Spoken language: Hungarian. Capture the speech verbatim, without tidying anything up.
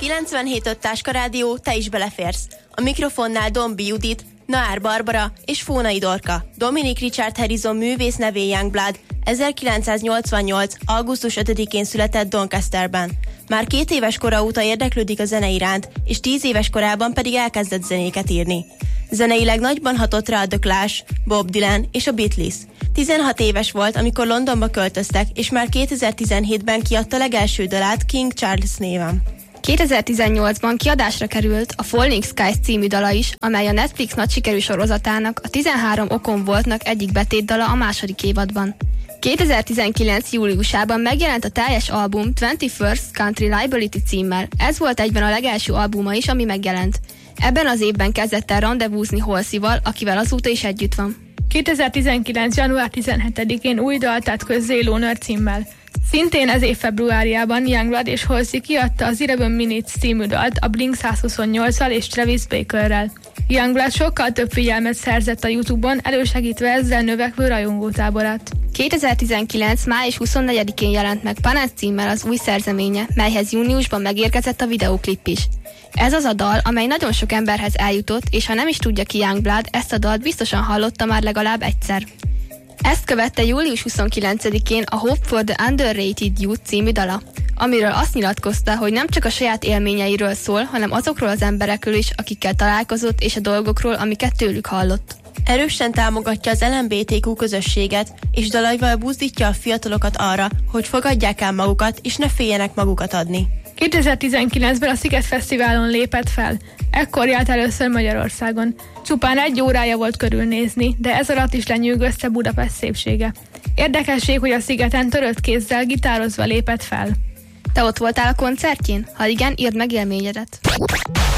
kilencvenhét öt Táska Rádió, te is beleférsz. A mikrofonnál Dombi Judit, Naár Barbara és Fónai Dorka. Dominic Richard Harrison művész nevén Youngblood ezerkilencszáznyolcvannyolc. augusztus ötödikén született Doncasterben. Már két éves kora óta érdeklődik a zene iránt, és tíz éves korában pedig elkezdett zenéket írni. Zeneileg nagyban hatott rá a The Clash, Bob Dylan és a Beatles. tizenhat éves volt, amikor Londonba költöztek, és már kétezer-tizenhétben kiadta legelső dalát King Charles néven. kétezer-tizennyolcban kiadásra került a Falling Skies című dala is, amely a Netflix nagy sikerű sorozatának, a tizenhárom okon voltnak egyik betétdala a második évadban. kétezer-tizenkilenc. júliusában megjelent a teljes album twenty-first Country Liability címmel. Ez volt egyben a legelső albuma is, ami megjelent. Ebben az évben kezdett el randevúzni Halsey-val, akivel azóta is együtt van. kétezer-tizenkilenc. január tizenhetedikén új dalt tett közzé Loner címmel. Szintén ez év februárjában Youngblood és Halsey kiadta az eleven Minutes című dalt a Blink százhuszonnyolccal és Travis Bakerrel. Youngblood sokkal több figyelmet szerzett a YouTube-on, elősegítve ezzel növekvő rajongótáborát. kétezer-tizenkilenc. május huszonnegyedikén jelent meg Paneth címmel az új szerzeménye, melyhez júniusban megérkezett a videóklip is. Ez az a dal, amely nagyon sok emberhez eljutott, és ha nem is tudja ki Youngblood, ezt a dalt biztosan hallotta már legalább egyszer. Ezt követte július huszonkilencedikén a Hope for the Underrated Youth című dala, amiről azt nyilatkozta, hogy nem csak a saját élményeiről szól, hanem azokról az emberekről is, akikkel találkozott, és a dolgokról, amiket tőlük hallott. Erősen támogatja az el em bé té kú közösséget, és dalaival buzdítja a fiatalokat arra, hogy fogadják el magukat, és ne féljenek magukat adni. kétezer-tizenkilencben a Sziget Fesztiválon lépett fel. Ekkor járt először Magyarországon. Csupán egy órája volt körülnézni, de ez alatt is lenyűgözte Budapest szépsége. Érdekesség, hogy a Szigeten törött kézzel gitározva lépett fel. Te ott voltál a koncertjén? Ha igen, írd meg élményedet.